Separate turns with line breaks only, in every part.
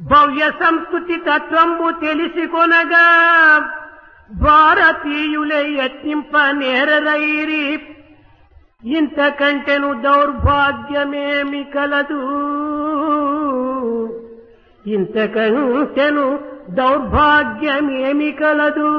భవ్య సంస్కృతి తత్వము తెలిసికొనగా భారతీయులే యత్నింప నేరరైరి ఇంతకంటెను దౌర్భాగ్యమేమి కలదు ఇంతకంటెను దౌర్భాగ్యమేమి కలదు.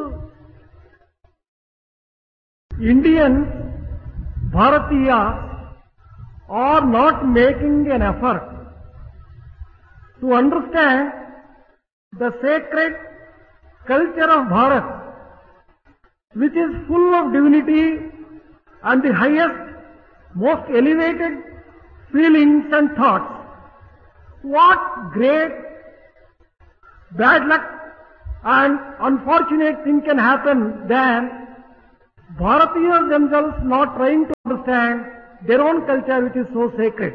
Indian Bharatiya are not making an effort to understand the sacred culture of Bharat, which is full of divinity and the highest, most elevated feelings and thoughts. What great bad luck and unfortunate thing can happen than Bharatiyas themselves not trying to understand their own culture, which is so sacred.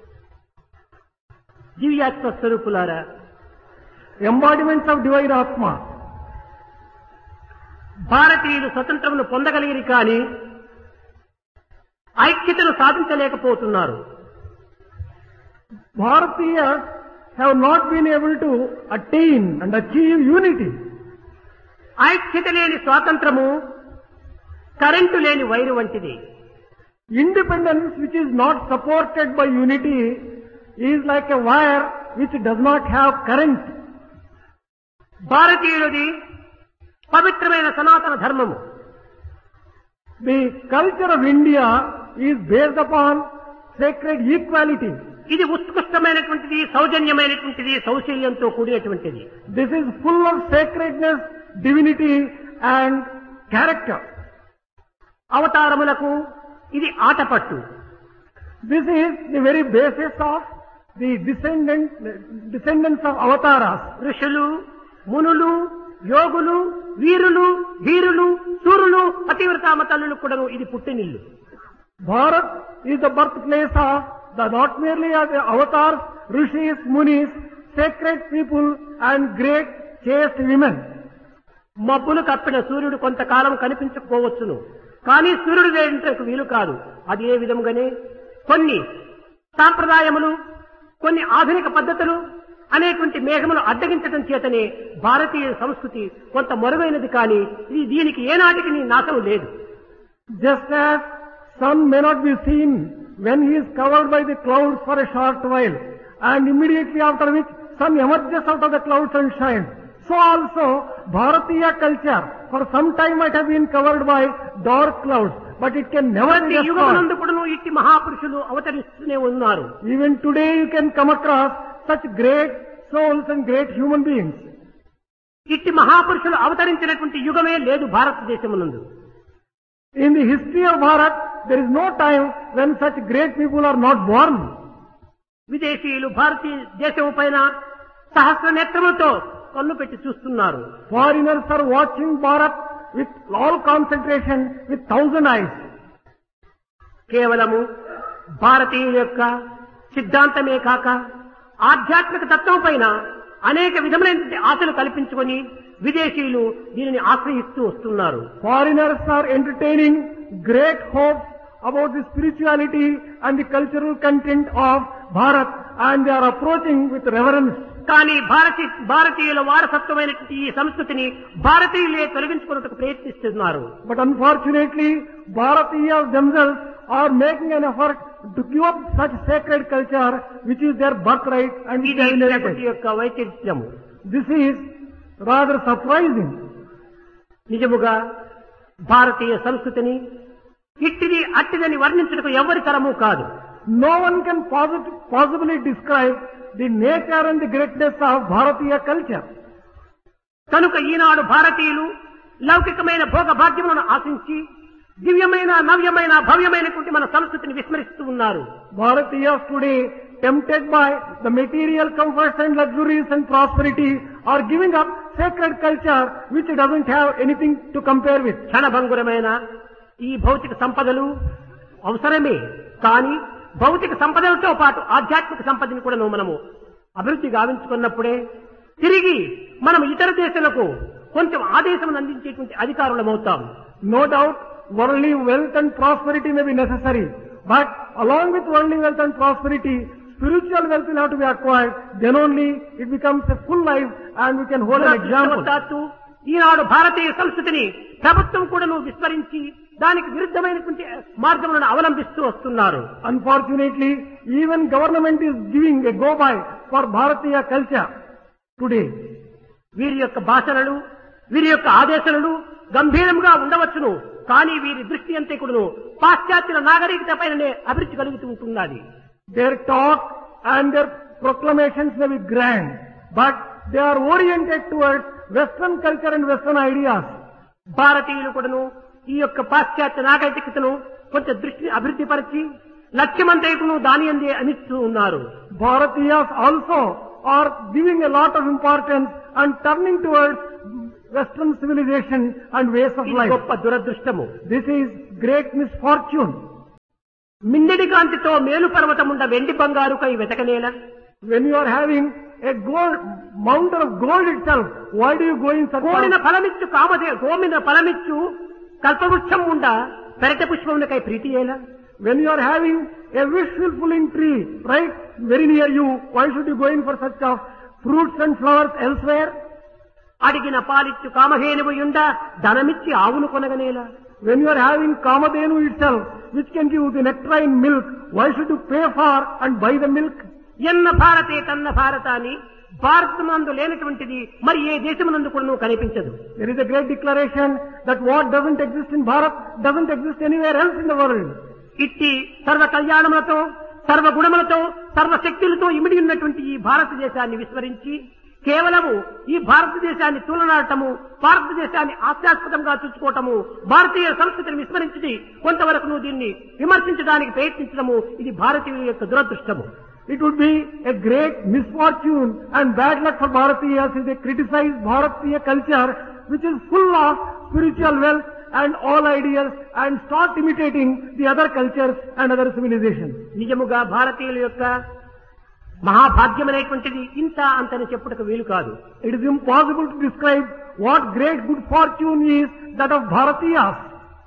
దివ్యాత్మ స్వరూపులారా,
Embodiments of divine Atma.
భారతీయులు స్వతంత్రమును పొందగలిగిరి కానీ ఐక్యతను సాధించలేకపోతున్నారు.
Bharatiyas have not been able to attain and achieve unity.
ఐక్యత లేని స్వాతంత్రము current లేని wire వంటిది.
Independence which is not supported by unity is like a wire which does not have current.
భారతీయులది పవిత్రమైన సనాతన ధర్మము.
The culture of India is based upon sacred equality.
ఇది ఉత్కృష్టమైనటువంటిది, సౌజన్యమైనటువంటిది, సౌశల్యంతో కూడినటువంటిది.
This is full of sacredness, divinity and character.
అవతారములకు ఇది Athapaththu.
This is the very basis of the descendants of avatars.
ఋషులు, మునులు, యోగులు, వీరులు, ధీరులు, సూరులు, పతివ్రతామ తల్లులు కూడాను ఇది పుట్టినిల్లు.
Bharat is the birthplace of not merely of the avatars, rishis, munis, sacred people and great chaste women.
మబ్బులు కప్పిన సూర్యుడు కొంతకాలం కనిపించకపోవచ్చును, కానీ సూర్యుడు వేయటకు వీలు కాదు. అది ఏ విధంగానే కొన్ని సాంప్రదాయములు, కొన్ని ఆధునిక పద్ధతులు అనేటువంటి మేఘములు అడ్డగించడం చేతనే భారతీయ సంస్కృతి కొంత మరుగైనది, కానీ ఇది దీనికి ఏనాటికి నాశం లేదు.
Just as sun may not be seen when he is covered by the clouds for a short while, and immediately after which sun emerges out of the clouds and shines, so also Bharatiya culture for some time might have been covered by dark clouds, but it can never be destroyed.
యుగమునందు కూడాను ఇట్టి మహాపురుషులు అవతరిస్తూనే ఉన్నారు.
Even today you can come across such great souls and great human beings.
ఇట్టి మహాపురుషులు అవతరించినటువంటి యుగమే లేదు భారతదేశమునందు.
In the history of Bharat, there is no time when such great people are not born.
విదేశీయులు భారతీయ దేశం పైన సహస్ర నేత్రములతో కన్ను పెట్టి చూస్తున్నారు.
Foreigners are watching Bharat with all concentration, with 1,000 eyes.
కేవలము భారతీయుల యొక్క సిద్ధాంతమే కాక ఆధ్యాత్మిక తత్వం పైన అనేక విధములైన ఆశలు కల్పించుకొని విదేశీయులు దీనిని ఆశ్రయిస్తూ వస్తున్నారు.
Foreigners are entertaining great hopes about the spirituality and the cultural content of Bharat, and they are approaching with reverence.
కానీ భారతీయుల వారసత్వమైనటువంటి ఈ సంస్కృతిని భారతీయులే తొలగించుకున్నట్టుకు ప్రయత్నిస్తున్నారు.
But unfortunately, Bharatiyas themselves are making an effort to give up such sacred culture which is their birthright and which
ఇది
they
ప్రకృతి
inherited.
యొక్క వైచిత్ర్యము.
This is rather surprising.
నిజముగా భారతీయ సంస్కృతిని ఇట్టిది అట్టిదని వర్ణించడానికి ఎవరి తరము కాదు.
No one can possibly describe the nature and the greatness of Bharatiya culture.
కనుక ఈనాడు భారతీయులు లౌకికమైన భోగ భాగ్యములను ఆశించి దివ్యమైన, నవ్యమైన, భవ్యమైనటువంటి మన సంస్కృతిని విస్మరిస్తూ ఉన్నారు.
Bharatiyas today, tempted by the material comforts and luxuries and prosperity, are giving up sacred culture which doesn't have anything to compare with.
క్షణభంగురమైన ఈ భౌతిక సంపదలు అవసరమే, కానీ భౌతిక సంపదలతో పాటు ఆధ్యాత్మిక సంపదని కూడా మనము అభివృద్ధి గావించుకున్నప్పుడే తిరిగి మనం ఇతర దేశాలకు కొంచెం ఆదేశం అందించేటువంటి అధికారులమవుతాం.
No doubt, worldly wealth and prosperity may be necessary, but along with worldly wealth and prosperity, spiritual wealth will have to be acquired, then only it becomes a full life and we can hold an example.
దురదృష్టవశాత్తు ఈనాడు భారతీయ సంస్కృతిని ప్రభుత్వం కూడాను విస్మరించి దానికి విరుద్ధమైనటువంటి మార్గములను అవలంబిస్తూ వస్తున్నారు.
Unfortunately, even government is giving a go-by for Bharatiya culture today.
వీరి యొక్క భాషణలు, వీరి యొక్క ఆదేశాలు గంభీరంగా ఉండవచ్చును, కానీ వీరి దృష్టి అంతే కూడాను పాశ్చాత్య నాగరికత పైననే అభివృద్ధి కలుగుతూ ఉంటున్నది.
Their talk and their proclamations may be grand, but they are oriented towards Western culture and Western ideas.
భారతీయులు కూడాను ఈ యొక్క పాశ్చాత్య నాగరికతను కొంచెం దృష్టిని అభివృద్ధి పరిచి లక్ష్యమంతేకును దాని అందే అనిస్తూ ఉన్నారు.
Bharatiyas also are giving a lot of importance and turning towards Western civilization and ways of
ఇది
life.
గొప్ప దురదృష్టము.
This is great misfortune.
మిన్నడి కాంతితో మేలు పర్వతముండ వెండి బంగారుకై వెతకనేల.
When you are having a gold, mountain of gold itself, why do you go in search
కోరిన
of...
ఫలమిచ్చు గోమిన ఫలమిచ్చు కల్పవృక్షం ఉండ పెరట పుష్పమునకై ప్రీతియేల.
When you are having a wish fulfilling tree right very near you, why should you go in for such of fruits and flowers elsewhere?
అడిగిన పాలిచ్చు కామధేనువు యుండ ధనమిచ్చి ఆవును కొనగనేల.
When you are having Kamadhenu itself, which can give the nectarine milk, why should you pay for and buy the milk?
ఎన్న భారతే తన్న భారత అని భారతమందు లేనటువంటిది మరి ఏ దేశమునందు కూడా కనిపించదు.
There is a great declaration that what doesn't exist in Bharat doesn't exist anywhere else in the world.
ఇట్టి సర్వ కళ్యాణములతో, సర్వ గుణములతో, సర్వశక్తులతో ఇమిడి ఉన్నటువంటి ఈ భారతదేశాన్ని విస్మరించి కేవలము ఈ భారతదేశాన్ని తూలనాడటము, భారతదేశాన్ని హాస్యాస్పదంగా చూసుకోవటము, భారతీయ సంస్కృతిని విస్మరించి కొంతవరకు దీన్ని విమర్శించడానికి ప్రయత్నించడము ఇది భారతీయుల యొక్క దురదృష్టము.
It would be a great misfortune and bad luck for Bharatiyas if they criticize Bharatiya culture, which is full of spiritual wealth and all ideas, and start imitating the other cultures and other civilizations.
నిజముగా భారతీయుల యొక్క మహాభాగ్యమైనటువంటిది ఇంత అంతని చెప్పుటకు వీలు కాదు.
It is impossible to describe what great good fortune is that of Bharatiyas.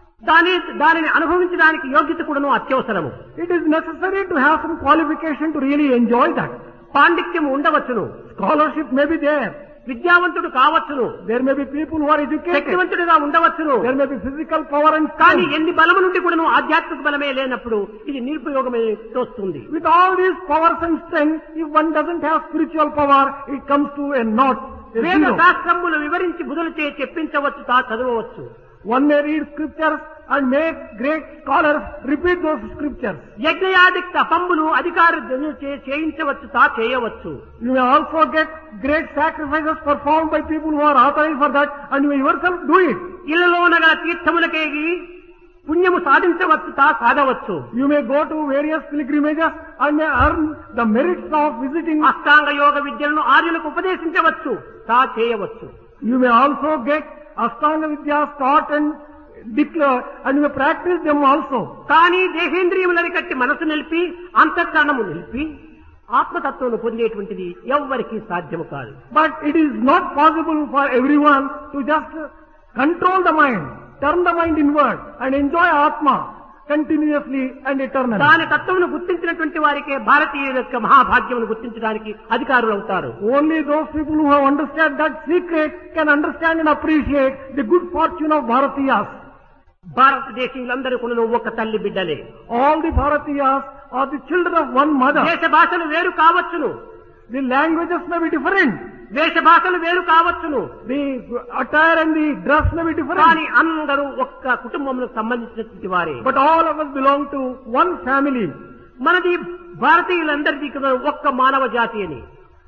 దానిని అనుభవించడానికి యోగ్యత కూడాను అత్యవసరము.
It is necessary to have some qualification to really enjoy that.
పాండిత్యం ఉండవచ్చును,
Scholarship may be there.
విద్యావంతుడు కావచ్చును,
There may be people who are educated.
శక్తివంతుడిగా ఉండవచ్చును.
There may be physical power and
కానీ
strength.
ఎన్ని బలము నుండి కూడాను ఆధ్యాత్మిక బలమే లేనప్పుడు ఇది నిరుపయోగమే తోస్తుంది.
With all these powers and strength, if one doesn't have spiritual power, it comes to a naught, a
వేద
zero.
శాస్త్రములు వివరించి బుధులచే చెప్పించవచ్చు, చదవవచ్చు.
One may read scriptures and make great scholars repeat those scriptures.
యజ్ఞయాది తపంబులు అధికారులు చేయించవచ్చు, చేయవచ్చు.
You may also get great sacrifices performed by people who are authorized for that, and you may yourself do it.
ఇళ్లలో నగల తీర్థములకేగి పుణ్యము సాధించవచ్చు, సాధవచ్చు.
You may go to various pilgrimages and may earn the merits of visiting.
అష్టాంగ యోగ విద్యలను ఆర్యులకు ఉపదేశించవచ్చు, చేయవచ్చు.
You may also get Ashtanga Vidya taught and declare, and you may practice them also.
కానీ దేహేంద్రియములని కట్టి మనసు నిలిపి అంతఃకరణము నిలిపి ఆత్మతత్వమును పొందేటువంటిది ఎవ్వరికీ సాధ్యము కాదు.
But it is not possible for everyone to just control the mind, turn the mind inward and enjoy Atma continuously and eternally.
దాని తత్వమును గుర్తించినటువంటి వారికే భారతీయుల యొక్క మహాభాగ్యమును గుర్తించడానికి అధికారులు అవుతారు.
Only those people who have understood that secret can understand and appreciate the good fortune of Bharatiyas.
భారతదేశీయులందరూ కూడా ఒక తల్లి బిడ్డలే.
All the Bharatiyas are the children of one mother.
దేశ భాషలు వేరు కావచ్చును,
The languages may be different.
వేష భాషలు వేరు కావచ్చును,
The attire and the dress may be different.
కానీ అందరూ ఒక్క కుటుంబములకు సంబంధించినటువంటి వారే.
But all of us belong to one family.
మనది భారతీయులందరిది కూడా ఒక్క మానవ జాతి అని.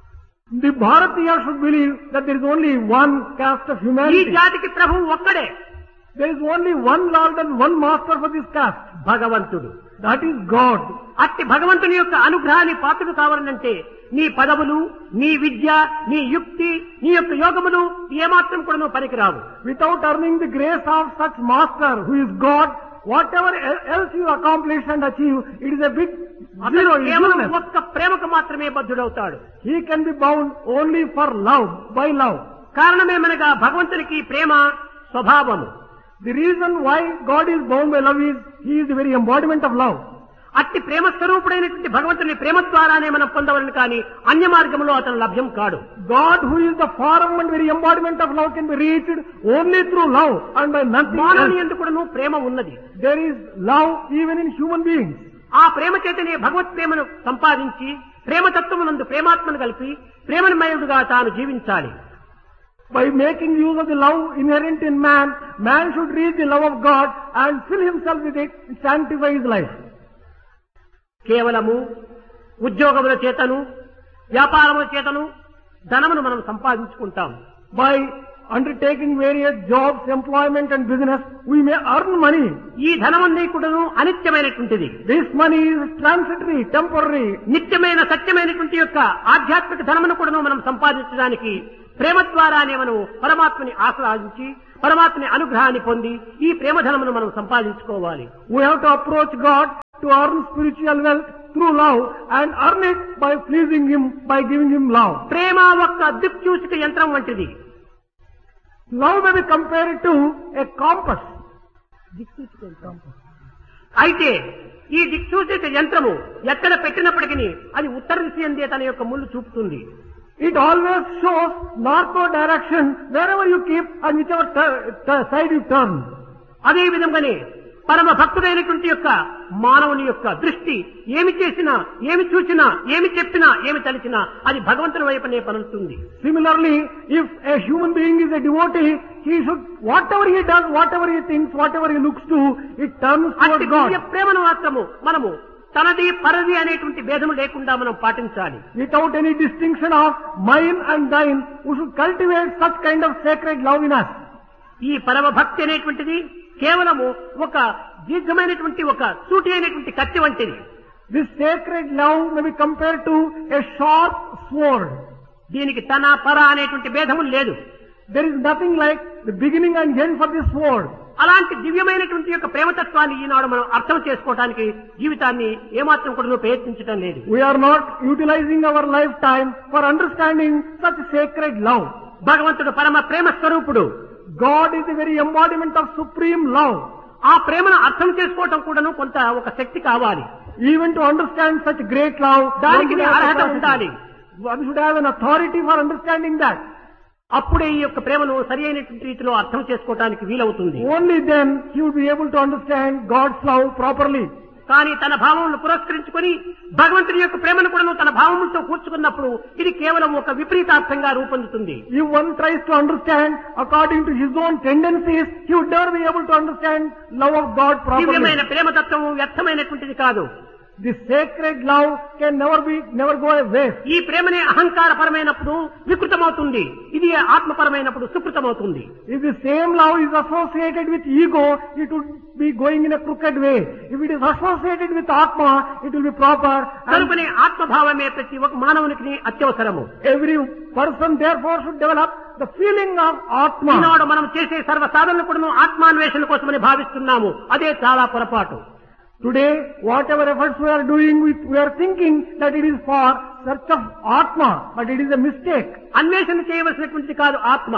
The Bharatiyas should believe that there is only one caste of
ఈ
humanity.
జాతికి ప్రభువు ఒక్కడే,
There is only one Lord and one Master for this caste.
భగవంతుడు.
That is God.
అట్టి భగవంతుని యొక్క అనుగ్రహాన్ని పాత్రుడు కావాలంటే నీ పదవులు, నీ విద్య, నీ యుక్తి, నీ యొక్క యోగములు ఏమాత్రం కూడా పనికిరావు.
Without earning the grace of such Master who is God, whatever else you accomplish and achieve, it is a big zero.
కేవలం
useless.
ఒక్క ప్రేమకు మాత్రమే బద్ధుడవుతాడు.
He can be bound only for love, by love.
కారణమేమనగా భగవంతునికి ప్రేమ స్వభావము.
The reason why God is bound by love is He is the very embodiment of love.
అట్టి ప్రేమ స్వరూపుడైనటువంటి భగవంతుని ప్రేమ ద్వారానే మనం పొందవలను కానీ అన్య మార్గంలో అతను లభ్యం కాడు.
God, who is the form and very embodiment of love, can be reached only through love and by nothing
మానవుని
else.
యందు కూడాను ప్రేమ ఉన్నది.
There is love even in human beings.
ఆ ప్రేమ చేతనే భగవత్ ప్రేమను సంపాదించి ప్రేమతత్వమునందు ప్రేమాత్మను కలిపి ప్రేమమయుడుగా తాను జీవించాలి.
By making use of the love inherent in man, man should reach the love of God and fill himself with it, sanctify his life.
కేవలము ఉద్యోగముల చేతను వ్యాపారముల చేతను ధనమును మనం సంపాదించుకుంటాం.
By undertaking various jobs, employment and business, we may earn money.
ఈ ధనమన్నీ కూడాను అనిత్యమైనటువంటిది.
This money is transitory, temporary.
నిత్యమైన సత్యమైనటువంటి యొక్క ఆధ్యాత్మిక ధనమును కూడాను మనం సంపాదించడానికి ప్రేమ ద్వారానే మనం పరమాత్మని ఆశ్రయించి పరమాత్మని అనుగ్రహాన్ని పొంది ఈ ప్రేమ ధనమును మనం సంపాదించుకోవాలి.
We have to approach God to earn spiritual wealth through love and earn it by pleasing Him, by giving Him love.
ప్రేమ ఒక్క దిక్సూచిక యంత్రం వంటిది.
Love may be compared to a compass.
అయితే ఈ దిక్సూచిక యంత్రము ఎక్కడ పెట్టినప్పటికీ అది ఉత్తర దిశ ఎందే తన యొక్క ముళ్ళు చూపుతుంది.
It always shows northward direction wherever you keep and whichever side you turn.
అదే విధంగానే పరమ భక్తుడైనటువంటి యొక్క మానవుని యొక్క దృష్టి ఏమి చేసినా ఏమి చూసినా ఏమి చెప్పినా ఏమి తలిచినా అది భగవంతుని వైపునే పలుకుతుంది.
Similarly, if a human being is a devotee, he should, whatever he does, whatever he thinks, whatever he looks to, it turns
అట్టి
towards God.
దివ్య ప్రేమను మాత్రము మనము తనది పరది అనేటువంటి భేదము లేకుండా మనం పాటించాలి.
Without any distinction of mine and thine, we should cultivate such kind of sacred love in us.
ఈ పరమ భక్తి అనేటువంటిది కేవలము ఒక దీర్ఘమైనటువంటి ఒక సూటి అయినటువంటి కత్తి వంటిది.
This sacred love may be compared to a sharp sword.
దీనికి తన పర అనేటువంటి భేదము లేదు.
There is nothing like the beginning and end for this sword.
అలాంటి దివ్యమైనటువంటి యొక్క ప్రేమతత్వాన్ని ఈనాడు మనం అర్థం చేసుకోవడానికి జీవితాన్ని ఏమాత్రం కూడా ప్రయత్నించడం లేదు.
We are not utilizing our lifetime for understanding such sacred love.
భగవంతుడు పరమ ప్రేమ స్వరూపుడు.
God is the very embodiment of supreme love.
ఆ ప్రేమను అర్థం చేసుకోవటం కూడాను కొంత ఒక శక్తి కావాలి.
Even to understand such great love,
దానికి అర్హత ఉండాలి.
one should have an authority for understanding that.
అప్పుడే ఈ యొక్క ప్రేమను సరి అయినటువంటి రీతిలో అర్థం చేసుకోవడానికి వీలవుతుంది.
Only then he would be able to understand God's love properly.
కానీ తన భావములను పురస్కరించుకొని భగవంతుని యొక్క ప్రేమను కూడా తన భావములతో కూర్చుకున్నప్పుడు ఇది కేవలం ఒక విపరీతార్థంగా రూపొందుతుంది.
If one tries to understand according to his own tendencies, he would never be able to understand love of God properly.
దివ్యమైన ప్రేమతత్వము వ్యర్థమైనటువంటిది కాదు.
This sacred love can never go away.
ఈ ప్రేమనే అహంకారపరమైనప్పుడు వికృతమవుతుంది, ఇది ఆత్మపరమైనప్పుడు సుకృతమవుతుంది.
If the same love is associated with ego, it would be going in a crooked way. If it is associated with Atma, it will be proper.
కనుకనే ఆత్మభావమే ప్రతి ఒక్క మానవునికి అత్యవసరము.
Every person therefore should develop the feeling of Atma.
ఈనాడు మనం చేసే సర్వ సాధనలు కూడా ఆత్మాన్వేషణ కోసమని భావిస్తున్నాము. అదే చాలా పొరపాటు.
Today, whatever efforts we are doing, we are thinking that it is for search of Atma, but it is a mistake.
అన్వేషణ చేయవలసినటువంటిది కాదు ఆత్మ.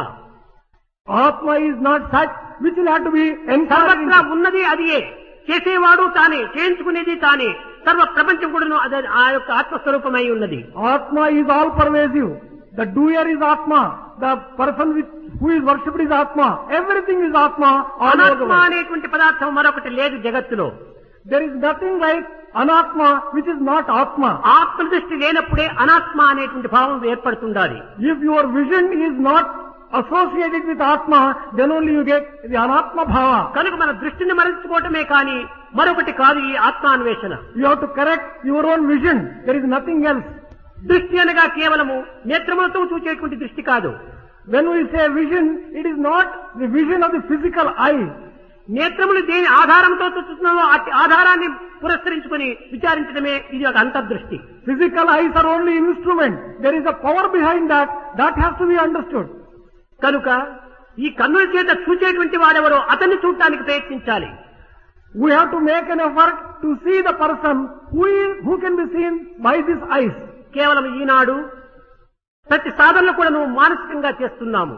Atma is not such which will have to be encouraged.
సర్వత్రా ఉన్నది అదియే, చేసేవాడు తానే, చేయించుకునేది తానే, సర్వ ప్రపంచం కూడా ఆ యొక్క ఆత్మస్వరూపమై ఉన్నది.
Atma is all pervasive. The doer is Atma. The person who is worshipped is Atma. Everything is Atma.
అనాత్మ అనేటువంటి పదార్థం మరొకటి లేదు జగత్తులో.
There is nothing like Anatma which is not Atma.
ఆత్మ దృష్టి లేనప్పుడే అనాత్మ అనేటువంటి భావం ఏర్పడుతుండాలి.
If your vision is not associated with Atma, then only you get the Anatma bhava.
కనుక మన దృష్టిని మరల్చుకోవటమే కానీ మరొకటి కాదు ఈ ఆత్మాన్వేషణ.
You have to correct your own vision. There is nothing else.
దృష్టి అనగా కేవలము నేత్రములతో చూచేటువంటి దృష్టి కాదు.
When we say vision, it is not the vision of the physical eye.
నేత్రములు దేని ఆధారంతో చూస్తున్నామో అట్టి ఆధారాన్ని పురస్కరించుకొని విచారించడమే ఇది ఒక అంతర్దృష్టి.
Physical eyes are only instrument. There is a power behind that. That has to be understood.
కనుక ఈ కన్నుల చేత చూచేటువంటి వాడెవరో అతన్ని చూడటానికి ప్రయత్నించాలి.
We have to make an effort to see the person who can be seen by these eyes.
కేవలం ఈనాడు ప్రతి సాధనలు కూడా నువ్వు మానసికంగా చేస్తున్నాము.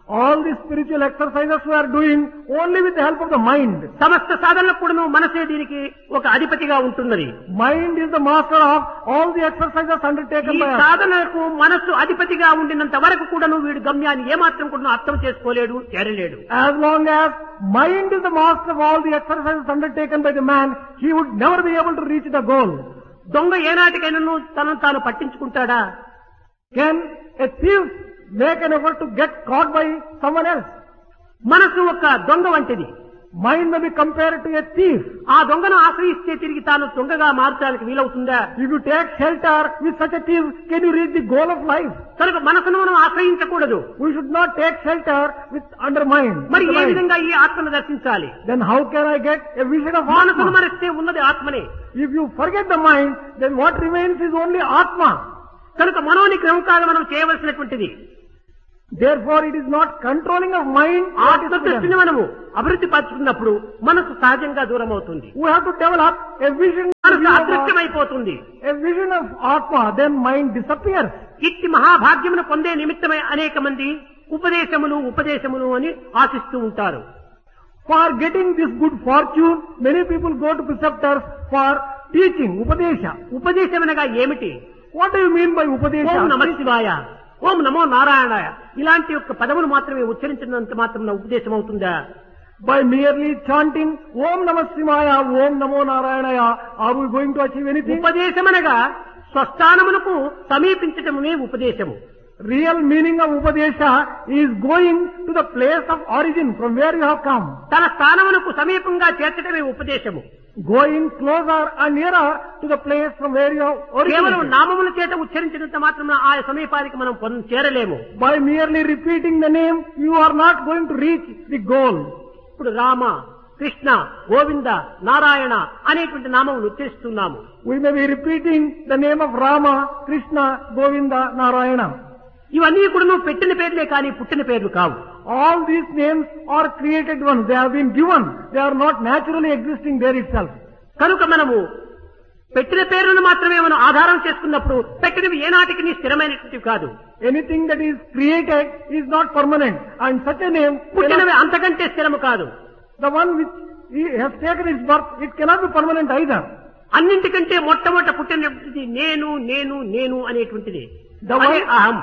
All the spiritual exercises we are doing only with the help of the mind.
సమస్త సాధనలకు కూడాను మనసే దీనికి ఒక అధిపతిగా ఉంటున్నది.
Mind is the master of all the exercises undertaken
ఈ
by us.
సాధనకు మనస్సు అధిపతిగా ఉండినంత వరకు కూడాను వీడు గమ్యాన్ని ఏమాత్రం కూడా అర్థం చేసుకోలేడు, చేరలేడు.
As long as mind is the master of all the exercises undertaken by the man, he would never be able to reach the goal.
దొంగ ఏనాటికైనా తనను తాను పట్టించుకుంటాడా?
Can a thief make an effort to get caught by someone else?
మనసు ఒక దొంగ వంటిది.
Mind may be compared to a thief.
ఆ దొంగను ఆశ్రయిస్తే తిరిగి తాను దొంగగా మార్చడానికి వీలవుతుందా?
If you take shelter with such a thief, can you reach the goal of life?
కనుక మనసును మనం ఆశ్రయించకూడదు.
We should not take shelter with under mind.
మరి
with the
ఏ
mind.
విధంగా ఈ ఆత్మను దర్శించాలి?
Then how can I get a vision of
మనసును
Atma?
మరిస్తే ఉన్నది ఆత్మనే.
If you forget the mind, then what remains is only Atma.
కనుక మనోనిగ్రహం కాదు మనం చేయవలసినటువంటిది.
Therefore, it is not controlling of mind. what is
ఆత్మ
to be
దృష్టిని
done.
మనము అభివృద్ధి పరుచుకున్నప్పుడు మనసు సహజంగా దూరం అవుతుంది.
We have to develop a vision,
మనసు అదృశ్యమైపోతుంది.
a vision of Atma, then mind disappears.
ఇట్టి మహాభాగ్యమును పొందే నిమిత్తమై అనేక మంది ఉపదేశములు అని ఆశిస్తూ ఉంటారు.
For getting this good fortune, many people go to preceptors for teaching, Upadesha.
ఉపదేశమనగా ఏమిటి?
What do you mean by Upadesha?
ఓం నమ శివాయ, ఓం నమో నారాయణాయ ఇలాంటి యొక్క పదములు మాత్రమే ఉచ్చరించినంత మాత్రం ఉపదేశం అవుతుందా?
By merely chanting Om Namah Shivaya, Om Namo Narayanaya, are we going to achieve anything?
ఉపదేశమనగా స్వస్థానమునకు సమీపించటమే ఉపదేశము.
Real meaning of Upadesha is going to the place of origin from where you have come.
తన స్థానమునకు సమీపంగా చేర్చటమే ఉపదేశము.
Going closer and nearer to the place from where you have
కేవలం
originated.
నామముల చేత ఉచ్చరించినంత మాత్రం ఆ సమీపానికి మనం చేరలేము.
By merely repeating the name, you are not going to reach the goal.
ఇప్పుడు రామ, కృష్ణ, గోవింద, నారాయణ అనేటువంటి నామములు ఉచ్చరిస్తున్నాము.
We may be repeating the name of Rama, Krishna, Govinda, Narayana.
ఇవన్నీ కూడా నువ్వు పెట్టిన పేర్లే కానీ పుట్టిన పేర్లు కావు.
All these names are created ones. They have been given. They are not naturally existing there itself.
కనుక మనము పెట్టిన పేర్లను మాత్రమే మనం ఆధారం చేసుకున్నప్పుడు పెట్టినవి ఏనాటికి స్థిరమైనటువంటివి కాదు.
Anything that is created is not permanent. And such a name,
పుట్టినవి అంతకంటే స్థిరము కాదు.
the one which has taken its birth, it cannot be permanent either.
అన్నింటికంటే మొట్టమొదట పుట్టినటువంటిది నేను నేను నేను అనేటువంటిది.
The
అదే
one-
అహం.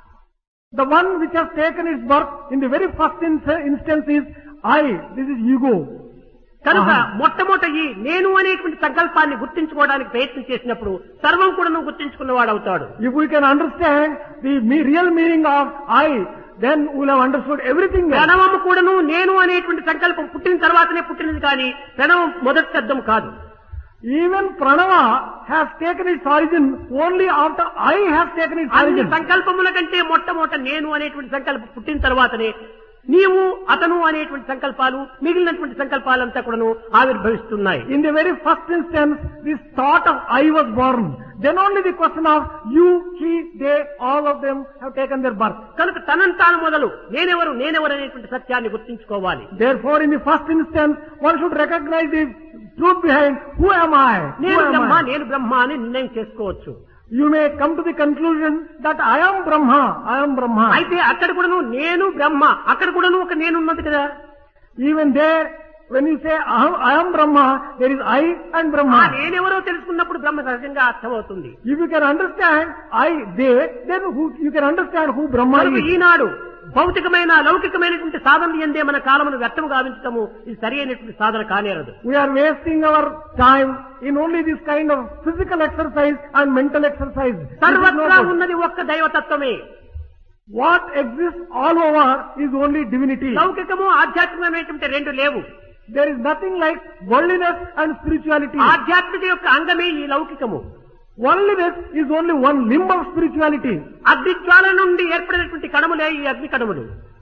The one which has taken its birth in the very first instance is I. This is ego.
కనుక
అహం.
మొట్టమొదట ఈ నేను అనేటువంటి సంకల్పాన్ని గుర్తించుకోవడానికి ప్రయత్నం చేసినప్పుడు సర్వం కూడా నువ్వు గుర్తించుకున్నవాడు అవుతాడు.
If we can understand the real meaning of I, then we will have understood everything else.
ప్రణవము కూడాను నేను అనేటువంటి సంకల్పం పుట్టిన తర్వాతనే పుట్టినది కానీ ప్రణవం మొదటి శబ్దం కాదు.
Even Pranava has taken its origin only after I has taken its
అన్ని
origin.
సంకల్పముల కంటే మొట్టమొదట నేను అనేటువంటి సంకల్పం పుట్టిన తర్వాతనే నీవు అతను అనేటువంటి సంకల్పాలు మిగిలినటువంటి సంకల్పాలంతా కూడాను ఆవిర్భవిస్తున్నాయి.
In the very first instance, this thought of I was born. Then only the question of you, he, they, all of them have taken their birth.
కనుక తనంతాను మొదలు నేనెవరు అనేటువంటి సత్యాన్ని గుర్తించుకోవాలి.
Therefore, in the first instance, one should recognize the truth behind who am I? Who
నేను
am I?
బ్రహ్మ అని నిర్ణయం చేసుకోవచ్చు.
You may come to the conclusion that I am Brahma. I am Brahma.
అయితే అక్కడ కూడాను నేను బ్రహ్మ, అక్కడ కూడాను ఒక నేను ఉన్నది కదా.
Even there, when you say I am Brahma, there is I and
ఆ
Brahma.
నేనెవరో తెలుసుకున్నప్పుడు బ్రహ్మ సహజంగా అర్థమవుతుంది.
If you can understand I, they, then you can understand who Brahma
కనుక
is.
ఈనాడు భౌతికమైన లౌకికమైనటువంటి సాధనలు ఎందే మన కాలమును వ్యర్థము గావించటము ఇది సరి అయినటువంటి సాధన కానేరదు.
We are wasting our time in only this kind of physical exercise and mental exercise. This is
సర్వత్రా
no good.
ఉన్నది ఒక్క దైవతత్వమే.
What exists all over is only divinity.
లౌకికము ఆధ్యాత్మికమైనటువంటి రెండు లేవు.
There is nothing like worldliness and spirituality.
ఆధ్యాత్మిక యొక్క అంగమే ఈ లౌకికము.
Worldliness is only one limb of spirituality.
అగ్నిజ్వాల నుండి ఏర్పడినటువంటి కణములే ఈ అగ్ని కణములు.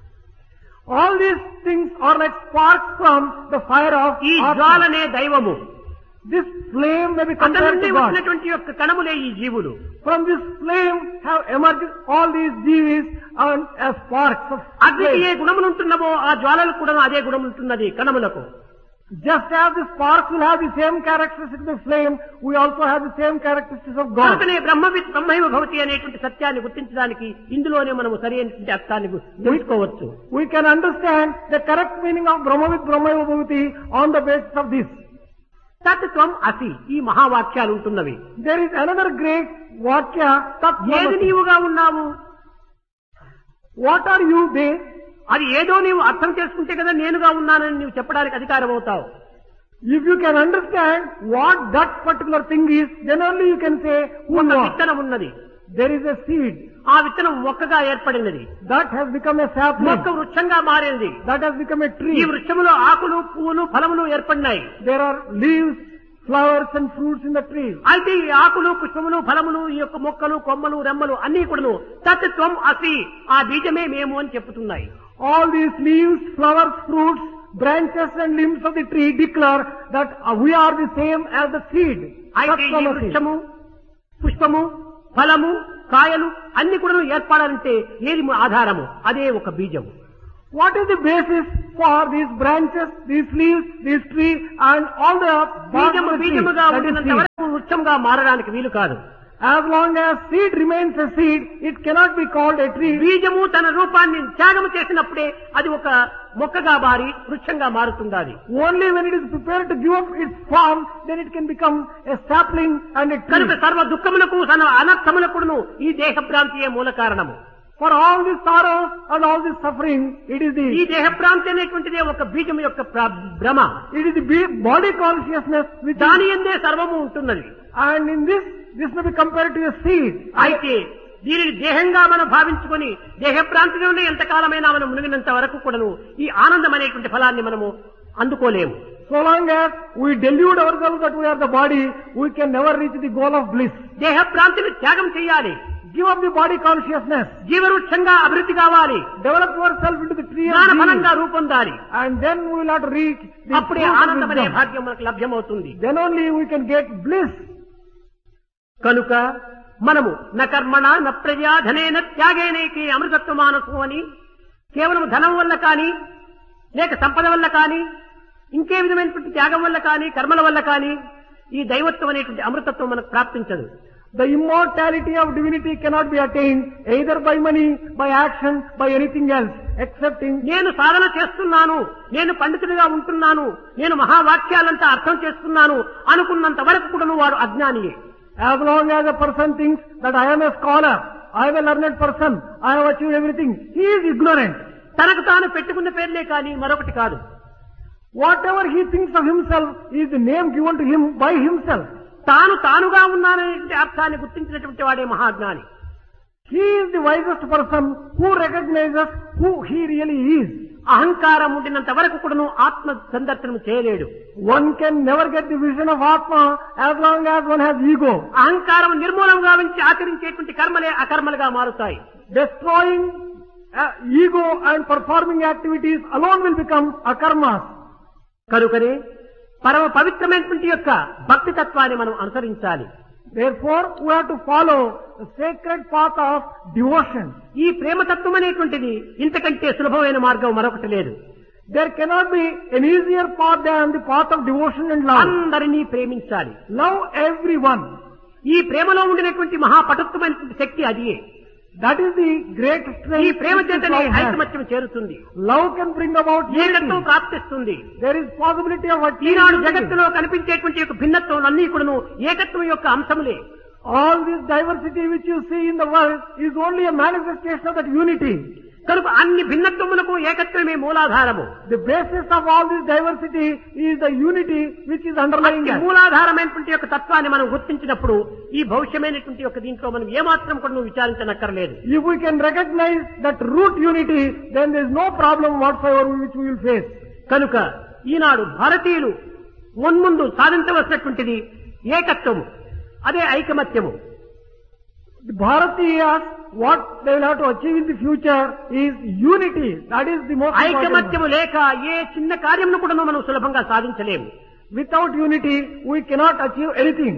All these things are like sparks from the fire of
ఈ
Atma.
జ్వాలనే దైవము.
This flame may be
అతని
compared
నుండి
to God.
వచ్చినటువంటి యొక్క కణములే ఈ జీవులు.
From this flame have emerged all these jivis and as sparks of
అగ్నికి ఏ
flame.
గుణములు ఉంటున్నవో ఆ జ్వాలలకు కూడా అదే గుణం ఉంటున్నది కణములకు.
Just as the sparks will have the same characteristics of flame, we also have the same characteristics of God.
కనుకనే బ్రహ్మైవ భవతి అనేటువంటి సత్యాన్ని గుర్తించడానికి ఇందులోనే మనము సరైనటువంటి అర్థాన్ని తెలుసుకోవచ్చు.
We can understand the correct meaning of Brahmavid Brahmaiva Bhavati on the basis of this.
తత్ త్వం అసి, ఈ మహావాక్యాలు ఉంటున్నవి.
There is another great vakya, tat
ఏది
tvamasi.
నీవుగా ఉన్నావు?
What are you there?
అది ఏదో నీవు అర్థం చేసుకుంటే కదా నేనుగా ఉన్నానని నీవు చెప్పడానికి అధికారం అవుతావు.
If you can understand what that particular thing is, then only you can say who
ఒక
you are.
విత్తనం ఉన్నది.
There is a seed
ఆ విత్తనం మొక్కగా ఏర్పడినది.
that has become a sapling,
మొక్క వృక్షంగా మారింది.
that has become a
ఈ
tree.
వృక్షములో ఆకులు, పువ్వులు, ఫలములు ఏర్పడినాయి.
There are leaves, flowers and fruits in the tree.
అయితే ఈ ఆకులు, పుష్పములు, ఫలములు, ఈ యొక్క మొక్కలు, కొమ్మలు, రెమ్మలు అన్ని కూడాను తత్ త్వం అసి, ఆ బీజమే మేము అని చెప్తున్నాయి.
All these leaves, flowers, fruits, branches and limbs of the tree declare that we are the same as the seed.
అయితే ఈ
Tat tvamasi.
వృక్షము, పుష్పము, ఫలము, కాయలు అన్ని కూడా ఏర్పడాలంటే ఏది ఆధారము? అదే ఒక బీజము.
What is the basis for these branches, these leaves, this tree and all the parts
బీజము
of the tree?
బీజముగా
That is
ఉండినంత
seed.
వరకు వృక్షంగా మారడానికి వీలు కాదు.
As long as seed remains a seed, it cannot be called a tree.
బీజము తన రూపాన్ని త్యాగము చేసినప్పుడే అది ఒక మొక్కగా మారి వృక్షంగా మారుతుండాలి.
Only when it is prepared to give up its form, then it can become a sapling and a tree.
కనుక సర్వ దుఃఖములకు తన అనర్థములకును ఈ దేహ భ్రాంతియే మూల కారణము.
For all this sorrow and all this suffering, it is
ఈ
the
దేహ భ్రాంతి అనేటువంటిదే ఒక బీజం యొక్క భ్రమ.
body consciousness which
దాని యందే సర్వము ఉంటున్నది.
and in this may be compared to a seed.
అయితే దీనిని దేహంగా మనం భావించుకొని దేహభ్రాంతిలోనే ఎంతకాలమైనా మనం మునిగినంత వరకు కూడాను ఈ ఆనందం అనేటువంటి ఫలాన్ని మనము అందుకోలేము.
So long as we delude ourselves that we are the body, we can never reach the goal of bliss.
దేహభ్రాంతిని త్యాగం చేయాలి.
Give up the body consciousness.
జీవవృక్షంగా అభివృద్ధి కావాలి.
Develop yourself into the tree of
జ్ఞాన
being.
ఫలంగా రూపొందాలి.
And then we will have to reach the
అప్పుడే
fruit of
ఆనందం అనే
wisdom.
భాగ్యం మనకు లభ్యమవుతుంది.
Then only we can get bliss.
కనుక మనము న కర్మణ న ప్రజా ధనేన త్యాగేనేకి అమృతత్వ మానసు అని కేవలం ధనం వల్ల కానీ లేక సంపద వల్ల కానీ ఇంకే విధమైనటువంటి త్యాగం వల్ల కానీ కర్మల వల్ల కానీ ఈ దైవత్వం అనేటువంటి అమృతత్వం మనకు ప్రాప్తించదు.
The immortality of divinity cannot be attained either by money, by action, by anything else, excepting
నేను సాధన చేస్తున్నాను, నేను పండితుడిగా ఉంటున్నాను, నేను మహావాక్యాలంతా అర్థం చేస్తున్నాను అనుకున్నంత వరకు కూడా వాడు అజ్ఞానియే.
as long as a person thinks that I am a scholar, I am a learned person, I have achieved everything, he is ignorant.
తనకు తాను పెట్టుకున్న పేర్లే కానీ మరొకటి కాదు.
Whatever he thinks of himself is the name given to him by himself.
తానుగా ఉన్నాననేటువంటి అర్థాన్ని గుర్తించినటువంటి వాడే మహాజ్ఞాని.
He is the wisest person who recognizes who he really is.
అహంకారం ఉండినంత వరకు కూడాను ఆత్మ సందర్శనం చేయలేడు.
One can never get the vision of Atma as long as one has ego.
అహంకారం నిర్మూలం గావించి ఆచరించేటువంటి కర్మలే అకర్మలుగా మారుతాయి.
Destroying ego and performing activities alone will become akarmas.
కనుకనే పరమ పవిత్రమైనటువంటి యొక్క భక్తి తత్వాన్ని మనం అనుసరించాలి.
Therefore, we have to follow the sacred path of devotion.
ఈ ప్రేమతత్వం అనేటువంటిది ఇంతకంటే సులభమైన మార్గం మరొకటి లేదు.
There cannot be an easier path than the path of devotion and love.
అందరినీ ప్రేమించాలి.
Love everyone.
ఈ ప్రేమలో ఉండినటువంటి మహాపటుత్వమైనటువంటి శక్తి అదియే.
That is the great
ఈ
strength.
ప్రేమ
which
చేతనే
love has.
ఐకమత్యం చేరుతుంది.
Love can bring about
ఏకత్వం
unity.
ప్రాప్తిస్తుంది.
There is possibility of
Eenadu
achieving unity.
జగత్తులో కనిపించేటువంటి యొక్క భిన్నత్వం అన్ని కూడాను ఏకత్వం యొక్క అంశములే.
All this diversity which you see in the world is only a manifestation of that unity.
కనుక అన్ని భిన్నత్వములకు ఏకత్వమే మూలాధారము.
The basis of all this diversity is the unity which is underlying
అట్టి
that.
మూలాధారమైనటువంటి యొక్క తత్వాన్ని మనం గుర్తించినప్పుడు ఈ భవిష్యమైనటువంటి యొక్క దీంట్లో మనం ఏమాత్రం కూడా నువ్వు విచారించనక్కర్లేదు.
If we can recognize that root unity, then there is no problem whatsoever which we will face.
కనుక ఈనాడు భారతీయులు మున్ముందు సాధించవలసినటువంటిది ఏకత్వము, అదే ఐకమత్యము.
The Bharatiyas, what they will have to achieve in the future is unity. That is the most important.
ఐకమత్యము లేక ఏ చిన్న కార్యమును కూడా మనం సులభంగా సాధించలేము.
Without unity, we cannot achieve anything.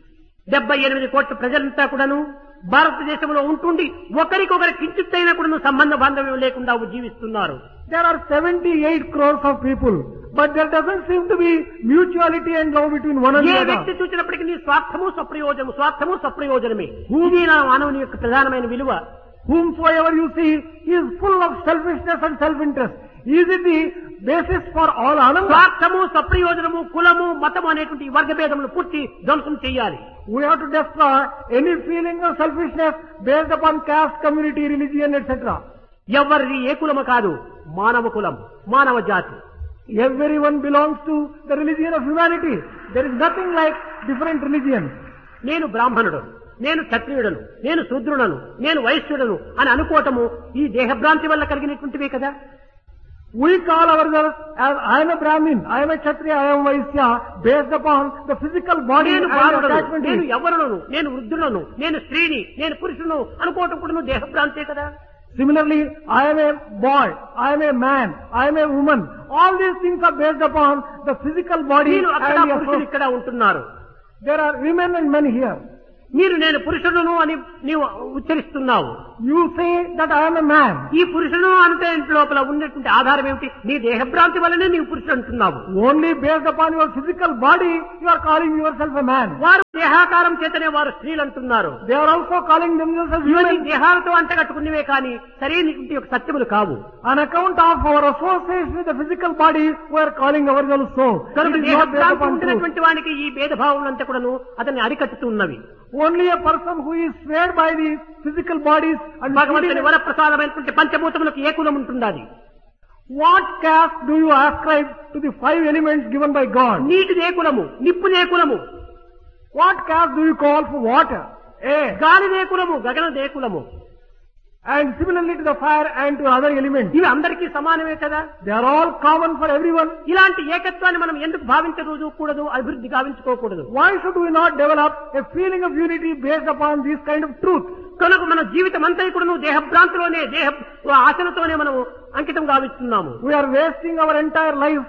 78 కోట్ల ప్రజలంతా కూడాను భారతదేశంలో ఉంటుండి ఒకరికొకరి కించిత్తైనా కూడా సంబంధ బాంధవ్యం లేకుండా జీవిస్తున్నారు.
There are 78 crores of people But there doesn't seem to be mutuality and love between one
A
another.
వ్యక్తి చూసినప్పటికీ నీ స్వార్థము స్వప్రయోజనమే ఇది నా మానవుని యొక్క ప్రధానమైన విలువ.
Whomsoever you see, he is full of selfishness and self-interest. Is it the basis for all ananda?
స్వార్థము స్వప్రయోజనము కులము మతము అనేటువంటి ఈ వర్గభేదములు పూర్తి ధ్వంసం చేయాలి.
We have to destroy any feeling of selfishness based upon caste, community, religion, etc.
ఎవరిది ఏ కులము కాదు, మానవ కులం, మానవ జాతి.
Everyone belongs to the religion of humanity. There is nothing like different religions.
నేను బ్రాహ్మణుడు, నేను క్షత్రియుడను, నేను శూద్రుడను, నేను వైశ్యుడను అని అనుకోవటము ఈ దేహభ్రాంతి వల్ల కలిగినటువంటివే కదా.
We call ourselves as I am a Brahmin, I am a Kshatriya, I am Vaishya, based upon the physical body
నేను
and
బాలుడను,
attachment.
నేను యవ్వనులను, నేను వృద్ధులను, నేను స్త్రీని, నేను పురుషును అనుకోవటం కూడా దేహభ్రాంతే కదా.
Similarly, I am a boy, I am a man, I am a woman. All these things are based upon the physical body
నేను అక్కడ
and
పురుషులు
the
ఇక్కడ ఉంటున్నారు.
There are women and men here.
నేను పురుషుడును అని నీవు ఉచ్చరిస్తున్నావు.
You say that I am a man.
ఈ పురుషుడు అంటే లోపల ఉన్నటువంటి ఆధారం ఏమిటి? నీ దేహభ్రాంతి వల్లనే నీవు పురుషుడు అంటున్నావు.
Only based upon your physical body, you are calling yourself a man.
వారు దేహాకారం చేతనే వారు స్త్రీలు అంటున్నారు.
They are also calling themselves as
ఇవన్నీ
women.
దేహాలతో అంటగట్టుకున్నవే కానీ సరైనటువంటి ఒక సత్యములు కావు.
On account of our association with the physical body, we are calling ourselves so.
కనుక
It is not based
దేహభ్రాంతి
upon truth.
ఉంటున్నటువంటి వానికి ఈ భేదభావములంతా కూడాను అతన్ని అరికట్టుతున్నవి.
Only a person who is swayed by the physical bodies and
భగవంతుని వరప్రసాదమైనటువంటి పంచభూతములకు ఏ కులం ఉంటున్నది?
what caste do you ascribe to the 5 elements given by God?
నీటిదే కులము, నిప్పుదే కులము.
What caste do you call for water? Air.
గాలిదే కులము, గగనదే కులము.
And similarly to the fire and to other elements.
ఇవి అందరికీ సమానమే కదా.
They are all common for everyone.
ఇలాంటి ఏకత్వాన్ని మనం ఎందుకు భావించకూడదు, అభివృద్ధి గావించుకోకూడదు?
Why should we not develop a feeling of unity based upon this kind of truth?
కనుక మన జీవితం అంతా కూడా దేహభ్రాంతిలోనే దేహ ఆశలతోనే మనం అంకితం గావిస్తున్నాము.
We are wasting our entire life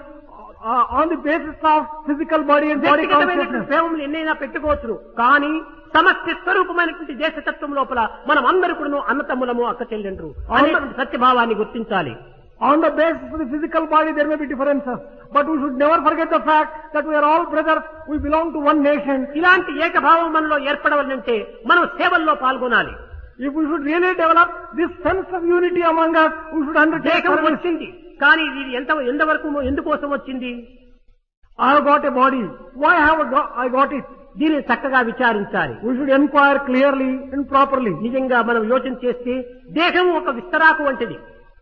on the basis of physical body and body
వ్యక్తిగతమైనటువంటి
consciousness.
ప్రేమలు ఎన్నైనా పెట్టుకోవచ్చు, కానీ సమష్టి స్వరూపమైనటువంటి దేశతత్వం లోపల మనం అందరూ కూడా అన్నతమ్ములము, అక్క చెల్లెండ్రు అనేటువంటి సత్యభావాన్ని గుర్తించాలి.
On the basis of the physical body, there may be differences, but we should never forget the fact that we are all brothers, we belong to one nation.
ఇలాంటి ఏకభావం మనలో ఏర్పడవాలంటే మనం సేవల్లో పాల్గొనాలి.
If we should really develop this sense of unity among us, we should undertake
దేహం
service.
వచ్చింది, కానీ ఇది ఎంతవరకు ఎందుకోసం వచ్చింది?
I have got a body. Why have I got it?
దీనిని చక్కగా విచారించాలి.
We should inquire clearly and properly.
నిజంగా మనం యోచన చేస్తే దేహం ఒక విస్తరాకు వంటిది.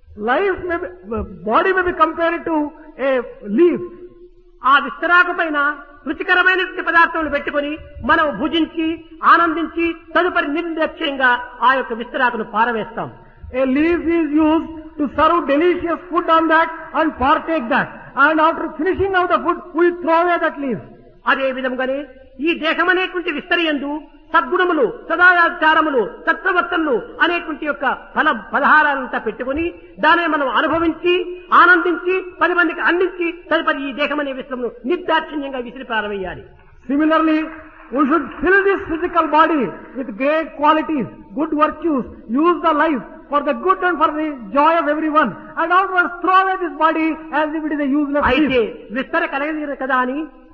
Body may be compared to a leaf.
ఆ విస్తరాకు పైన రుచికరమైనటువంటి పదార్థములు పెట్టుకుని మనం భుజించి ఆనందించి తదుపరి నిర్లక్ష్యంగా ఆ యొక్క విస్తరాకును పారవేస్తాం.
A leaf is used to serve delicious food on that and partake that. And after finishing of the food, we throw away that leaf.
అదే విధంగానే ఈ దేహం అనేటువంటి విస్తరియందు సద్గుణములు, సదాచారములు, సత్ప్రవర్తనలు అనేటువంటి యొక్క పదహారాలంతా పెట్టుకుని దానిని మనం అనుభవించి ఆనందించి 10 మందికి అందించి తదుపరి ఈ దేహం అనే విషయంలో నిర్దాక్షిణ్యంగా విసిరి పారవేయాలి.
Similarly, we should fill this physical body with great qualities, good virtues, use the life for the good and for the joy of everyone, and afterwards throw away this body as if it is a useless
అయితే
leaf.
విస్తర కలగదు కదా అని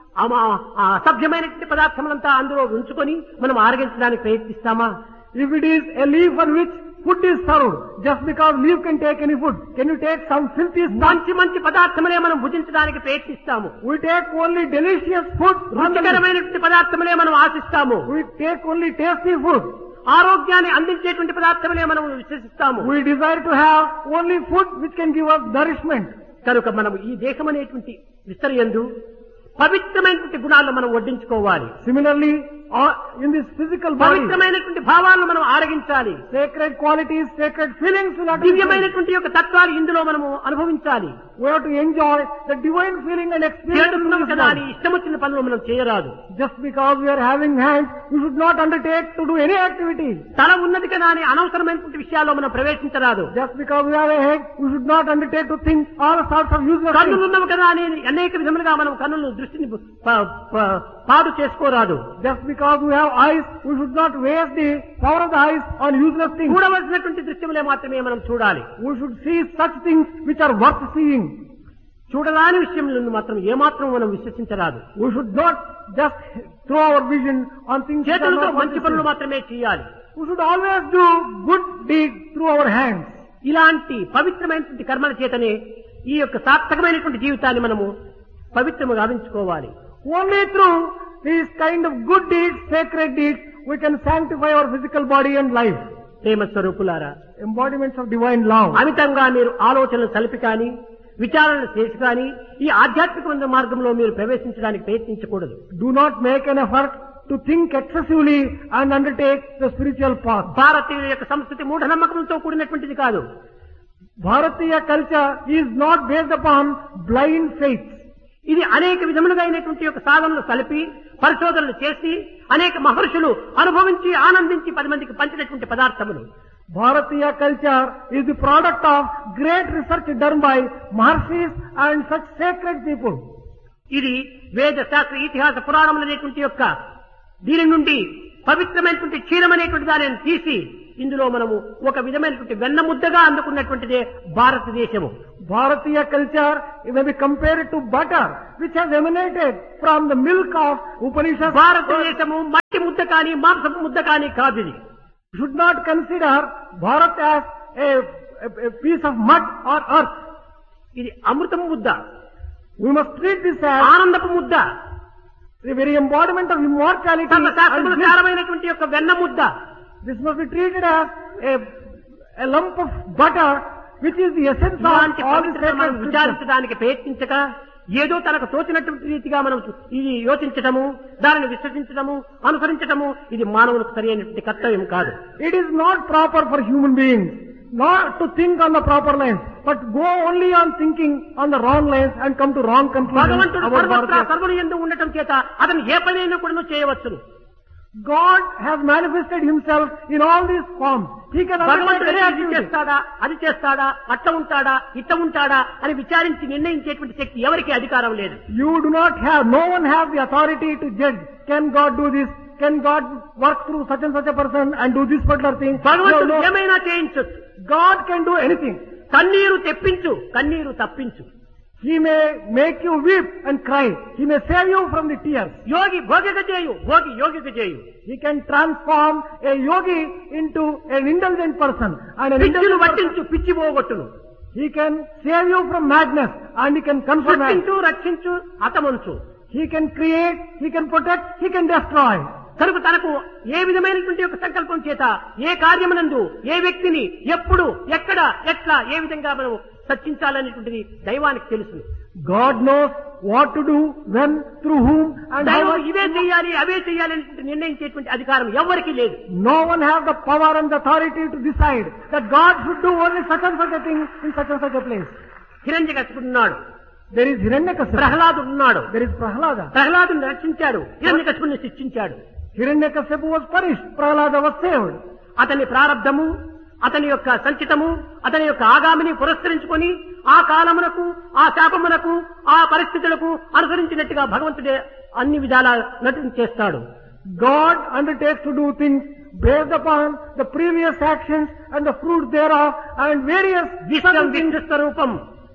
అసభ్యమైనటువంటి పదార్థములంతా అందులో ఉంచుకొని మనం ఆరగించడానికి ప్రయత్నిస్తామా?
If it is a leaf on which food is served, just because leaf can take any food, can you take some filthy stuff?
మంచి పదార్థములే మనం భుజించడానికి ప్రయత్నిస్తాము.
We take only delicious food.
రుచికరమైనటువంటి పదార్థములే మనం ఆశిస్తాము.
We take only tasty food.
ఆరోగ్యాన్ని అందించేటువంటి పదార్థములే మనం విశ్వసిస్తాము.
We desire to have only food which can give us nourishment.
కనుక మనం ఈ దేశం అనేటువంటి విస్తరయందు పవిత్రమైనటువంటి గుణాలను మనం వడ్డించుకోవాలి.
Similarly, in this physical body,
పవిత్రమైనటువంటి భావాలను మనం ఆరగించాలి.
sacred qualities, sacred feelings will have to be
దివ్యమైనటువంటి యొక్క tత్వాలు ఇందులో మనము అనుభవించాలి.
We have to enjoy the divine feeling and experience.
చేస్తున్నాం కదా అని ఇష్టం వచ్చిన పనులు మనం చేయరాదు.
Just because we are having hands, we should not undertake to do any activity.
తల ఉన్నది కదా అని అనవసరమైనటువంటి విషయాల్లో మనం ప్రవేశించరాదు.
Just because we have a head, we should not undertake to think all sorts of useless things.
కన్నులున్నవి కదా అని అనేక విధములుగా మనం కన్నులను దృష్టిని పాడు చేసుకోరాదు.
Just because we have eyes, we should not waste the power of the eyes on useless things.
చూడవలసినటువంటి దృశ్యములే మాత్రమే మనం చూడాలి.
We should see such things which are worth seeing.
చూడరాని విషయంలో మాత్రం ఏమాత్రం మనం విశ్వసించరాదు.
We should not just throw our vision on things that are
చేతులతో
not
మంచి పనులు
necessary.
మాత్రమే చేయాలి.
We should always do good deeds through our hands.
ఇలాంటి పవిత్రమైనటువంటి కర్మల చేతనే ఈ యొక్క సార్థకమైనటువంటి జీవితాన్ని మనము పవిత్రము గావించుకోవాలి.
Only through these kind of good deeds, sacred deeds, we can sanctify our physical body and life.
ప్రేమ స్వరూపులారా,
Embodiments of divine love.
అమితంగా మీరు ఆలోచనలు సలిపి కానీ విచారణలు చేసి కానీ ఈ ఆధ్యాత్మిక మార్గంలో మీరు ప్రవేశించడానికి ప్రయత్నించకూడదు.
Do not make an effort to think excessively and undertake the spiritual path.
భారతీయుల యొక్క సంస్కృతి మూఢనమ్మకంతో కూడినటువంటిది కాదు.
Bharatiya culture is not based upon blind faith.
ఇది అనేక విధములుగా అయినటువంటి యొక్క సాధనలు కలిపి పరిశోధనలు చేసి అనేక మహర్షులు అనుభవించి ఆనందించి 10 మందికి పంచినటువంటి పదార్థములు.
Bharatiya culture is the product of great research done by Maharshis and such sacred people.
ఇది వేద శాస్త్ర ఇతిహాస పురాణములు అనేటువంటి యొక్క దీని నుండి పవిత్రమైనటువంటి క్షీరం అనేటువంటి దానిని తీసి ఇందులో మనము ఒక విధమైనటువంటి వెన్న ముద్దగా అందుకున్నటువంటిదే భారతదేశము.
Bharatiya culture may be compared to butter which has emanated from the milk of Upanishads.
భారతదేశము మట్టి ముద్ద కానీ మాంసపు ముద్ద కానీ కాదు. ఇది
You should not consider Bharat as a piece of mud or earth.
ఇది అమృతము ముద్ద,
We must treat this as
ఆనందపు ముద్ద,
the very embodiment of immortality.
సర్వశాస్త్రముల
And
సారమైనటువంటి యొక్క వెన్న ముద్ద.
this must be treated as a lump of butter which is the essence
ఇలాంటి
of all the
పవిత్రతను మనం
sacred scriptures.
విచారించడానికి ప్రయత్నించక ఏదో తనకు తోచినటువంటి రీతిగా మనం ఇది యోచించటము, దానిని విశ్వసించటము, అనుసరించటము ఇది మానవులకు సరైనటువంటి కర్తవ్యం కాదు.
It is not proper for human beings not to think on the proper lines, but go only on thinking on the wrong lines and come to wrong conclusions
భగవంతుడు
about
సర్వత్రా
Bharatiya.
సర్వుని యందు ఉండటం చేత అతను ఏ పనైనా కూడా చేయవచ్చును.
God has manifested himself in all these forms. He can undertake
భగవంతుడు
any
ఇది
activity.
చేస్తాడా, అది చేస్తాడా, అట్ట ఉంటాడా, ఇట్ట ఉంటాడా అని విచారించి నిర్ణయించేటువంటి శక్తి ఎవరికి అధికారం లేదు.
You do not have, no one has the authority to judge. Can God do this? Can God work through such and such a person and do this particular thing?
భగవంతుడు
No, no.
ఏమైనా చేయించొచ్చు.
God can do anything.
కన్నీరు తెప్పించు, కన్నీరు తప్పించు.
He may make you weep and cry. He may save you from the tears.
యోగి భోగిక చేయు, భోగి యోగిక చేయు.
He can transform a yogi into an indulgent person. And an
పిచ్చిలు
indulgent person,
పట్టించు, పిచ్చి పోగొట్టును.
he can save you from madness and he can confirm madness.
సృష్టించు, రక్షించు, హతమంచు.
He can create, he can protect, he can destroy.
కనుక తనకు ఏ విధమైనటువంటి ఒక సంకల్పం చేత ఏ కార్యమునందు ఏ వ్యక్తిని ఎప్పుడు ఎక్కడ ఎట్లా ఏ విధంగా మనం సర్చించాలనేటువంటిది దైవానికి తెలుసు.
God knows what to do, when, through whom and how
దైవం
much.
ఇవే చేయాలి అవే చేయాలి అనేటువంటి నిర్ణయించేటువంటి అధికారం ఎవరికి లేదు.
No one has the power and the authority to decide that God should do only such and such a thing in such and such a place.
హిరణ్యకశిపుడు ఉన్నాడు,
There is Hiranyakasipu.
ప్రహ్లాదుడు ఉన్నాడు.
There is Prahlada.
ప్రహ్లాదుని రక్షించాడు, హిరణ్యకశిపుడిని శిక్షించాడు.
Hiranyakasipu was punished. Prahlada was saved.
అతని ప్రారబ్ధము, అతని యొక్క సంచితము, అతని యొక్క ఆగామిని పురస్కరించుకొని ఆ కాలమునకు, ఆ శాపమునకు, ఆ పరిస్థితులకు అనుసరించినట్టుగా భగవంతుడే అన్ని విధాలా నటించేస్తాడు.
God undertakes to do things based upon the previous actions and the fruits thereof and various
Vishwam
certain things.
Vishnu స్వరూపం.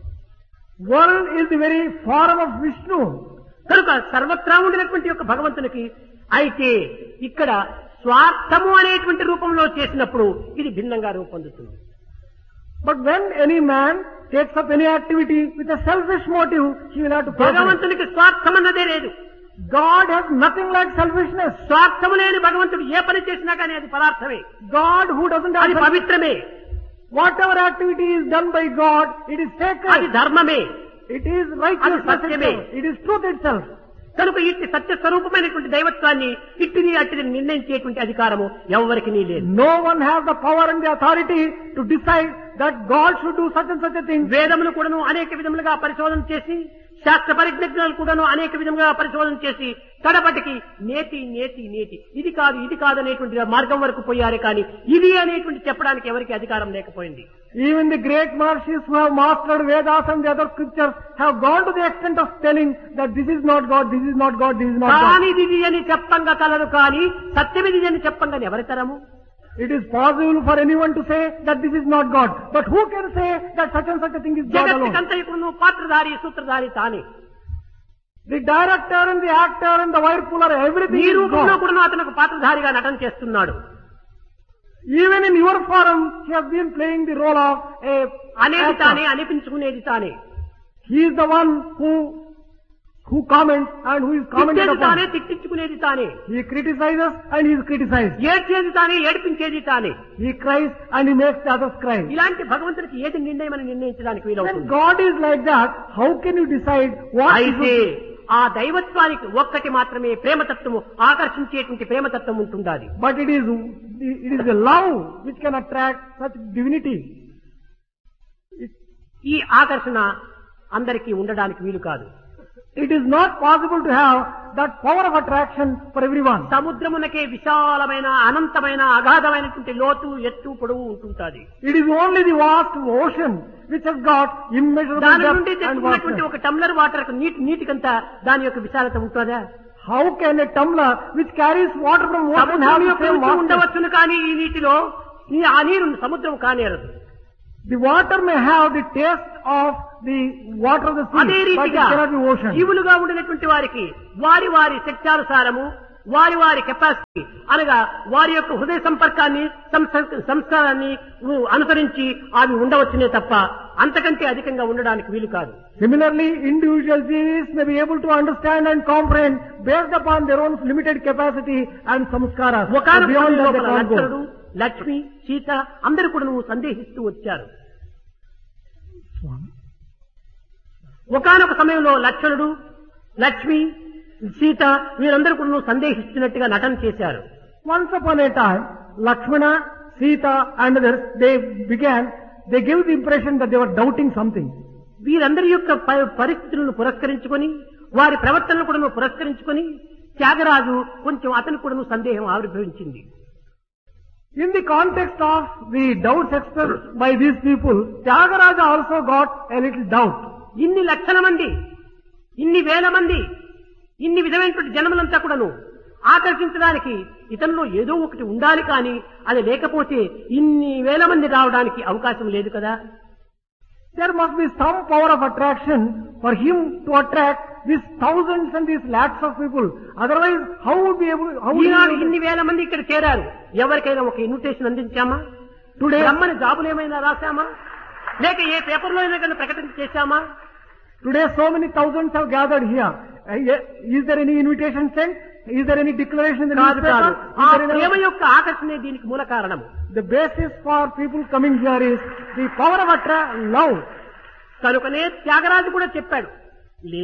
World is the very form of Vishnu.
కనుక సర్వత్రా ఉండినటువంటి యొక్క భగవంతునికి అయితే ఇక్కడ స్వార్థము అనేటువంటి రూపంలో చేసినప్పుడు ఇది భిన్నంగా రూపొందుతుంది.
But when any man takes up any activity with a selfish motive, he will have to pay for it.
భగవంతునికి స్వార్థం అన్నదే లేదు.
God has nothing like selfishness.
స్వార్థము లేని భగవంతుడు ఏ పని చేసినా కానీ అది పదార్థమే,
God who doesn't have
అది
self-
పవిత్రమే,
whatever activity is done by God, it is
అది
sacred.
ధర్మమే.
It is righteousness
సత్యమే.
itself. It is truth itself.
కనుక ఇట్టి సత్య స్వరూపమైనటువంటి దైవత్వాన్ని ఇట్టిని అట్టిని నిర్ణయించేటువంటి అధికారము ఎవరికి లేదు.
No one has the power and the authority to decide that God should do such and such a thing.
వేదములు కూడాను అనేక విధములుగా పరిశోధన చేసి, శాస్త్ర పరిజ్ఞానాలు కూడాను అనేక విధములుగా పరిశోధన చేసి కడపటికి నేతి నేతి నేతి ఇది కాదు ఇది కాదు అనేటువంటి మార్గం వరకు పోయారే కానీ ఇది అనేటువంటి చెప్పడానికి ఎవరికి అధికారం లేకపోయింది.
Even the great Maharshis who have mastered Vedas and the other scriptures have gone to the extent of telling that this is not God, this is not God, this is not God.
కానీ ఇది అని చెప్పంగా colour కానీ సత్యమిది అని చెప్పంగా ఎవరి తరము?
It is possible for anyone to say that this is not God. But who can say that such and such a thing is God alone?
జగత్తుకంతయుకును పాత్రధారి సూత్రధారి తానే.
The director and the actor and the whirlpool are everything
ఈ
is
రూపంలో
God.
కూడా అతను ఒక పాత్రధారిగా నటన చేస్తున్నాడు.
Even in your forum, he has been playing the role of a
అనేది
actor.
తానే, అనిపించుకునేది తానే,
He is the one who comments and who is commented
తిట్టేది తానే,
upon.
తిట్టించుకునేది తానే,
He criticizes and he is criticized.
ఏడ్చేది తానే, ఏడిపించేది తానే.
He cries and he makes the others cry.
ఇలాంటి భగవంతునికి ఏది నిర్ణయం అని నిర్ణయించడానికి
When
వీలవుతుంది.
God is like that, how can you decide what is
అయితే ఆ దైవత్వానికి ఒక్కటి మాత్రమే ప్రేమతత్వము, ఆకర్షించేటువంటి ప్రేమతత్వం ఉంటుండాలి.
But it is the love which can attract such divinity.
ఈ ఆకర్షణ అందరికీ ఉండడానికి వీలు కాదు.
It is not possible to have that power of attraction for everyone.
సముద్రమునకే విశాలమైన, అనంతమైన, అగాధమైనటువంటి లోతు, ఎత్తు, పొడవు ఉంటుంటాది.
It is only the vast ocean which has got immeasurable
దాని నుండి
depth and
తెచ్చుకున్నటువంటి
vastness.
ఒక టమ్లర్ వాటర్ నీటికంతా దాని యొక్క విశాలత ఉంటుందా?
How can a tumbler which carries water from ocean have
సముద్రం
the
యొక్క
same
రుచి
vastness?
ఉండవచ్చును, కానీ ఈ నీటిలో ఆ నీరు సముద్రం కానేరదు.
The water may have the taste of the water of the
అదే
sea, but it
రీతిగా
cannot be ocean.
జీవులుగా ఉండినటువంటి వారికి వారి వారి శక్త్యానుసారము, వారి వారి కెపాసిటీ అనగా వారి యొక్క హృదయ సంపర్కాన్ని, సంస్కారాన్ని అనుసరించి అవి ఉండవచ్చునే తప్ప అంతకంటే అధికంగా ఉండడానికి వీలు కాదు.
Similarly, individual beings may be able to understand and comprehend based upon their own limited capacity and samskaras.
ఒకనొక
Beyond that they
సమయంలో
can't go.
లక్ష్మణుడు, లక్ష్మి, సీత అందరూ కూడా నువ్వు సందేహిస్తూ వచ్చారు. ఒకనొక సమయంలో లక్ష్మణుడు, లక్ష్మి, సీత వీరందరూ కూడా నువ్వు సందేహిస్తున్నట్టుగా నటన చేశారు.
Once upon a time, Lakshmana, Sita and others, they gave the impression that they were doubting something.
వీరందరి యొక్క పరిస్థితులను పురస్కరించుకొని, వారి ప్రవర్తనను కూడా పురస్కరించుకొని త్యాగరాజు కొంచెం అతను కూడా సందేహం ఆవిర్భవించింది.
In the context of the doubts expressed by these people, Tyagaraja also got a little doubt.
ఇన్ని లక్షల మంది, ఇన్ని వేల మంది, ఇన్ని విధమైనటువంటి జనములంతా కూడాను ఆకర్షించడానికి ఇతనిలో ఏదో ఒకటి ఉండాలి, కానీ అది లేకపోతే ఇన్ని వేల మంది రావడానికి అవకాశం లేదు కదా.
There must be some power of attraction for him to attract these thousands and these lakhs of people. Otherwise, how would be able?
ఈనాడు ఇన్ని వేల మంది ఇక్కడ చేరారు. ఎవరికైనా ఒక ఇన్విటేషన్ అందించామా?
Today,
రమ్మని జాబులు ఏమైనా రాశామా? లేక ఏ పేపర్లో అయినా కానీ ప్రకటన చేశామా?
today so many thousands have gathered here. Is there any invitation sent? Is there any declaration in the
కాదు కాదు.
newspaper?
ఆ
Is there any-
ప్రేమ యొక్క ఆకర్షణే దీనికి మూల కారణము.
The basis for people coming here is the power of love.
కనుకనే త్యాగరాజు కూడా చెప్పాడు,